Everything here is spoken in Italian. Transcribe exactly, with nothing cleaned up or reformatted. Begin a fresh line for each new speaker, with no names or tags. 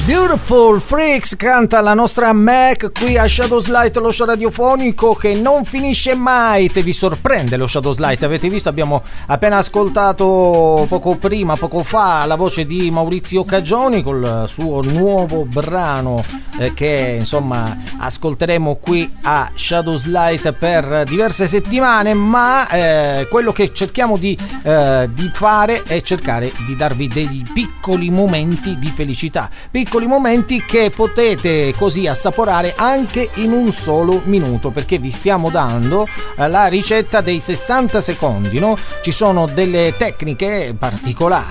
Beautiful Freaks canta la nostra Mac qui a Shadows Light, lo show radiofonico che non finisce mai. Te vi sorprende lo Shadows Light? Avete visto, abbiamo appena ascoltato poco prima, poco fa, la voce di Maurizio Cagioni col suo nuovo brano eh, che insomma ascolteremo qui a Shadows Light per diverse settimane, ma eh, quello che cerchiamo di, eh, di fare è cercare di darvi dei piccoli momenti di felicità, piccoli momenti che potete così assaporare anche in un solo minuto, perché vi stiamo dando la ricetta dei sessanta secondi, no? Ci sono delle tecniche particolari